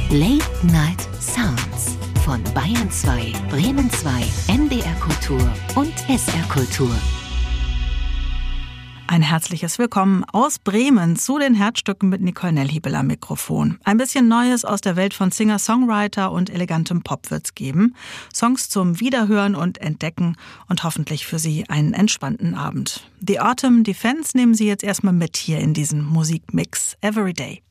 Late Night Sounds von Bayern 2, Bremen 2, NDR Kultur und SR Kultur. Ein herzliches Willkommen aus Bremen zu den Herzstücken mit Nicole Nelhibel am Mikrofon. Ein bisschen Neues aus der Welt von Singer-Songwriter und elegantem Pop wird's geben. Songs zum Wiederhören und Entdecken und hoffentlich für Sie einen entspannten Abend. The Autumn Defense nehmen Sie jetzt erstmal mit hier in diesen Musikmix Everyday.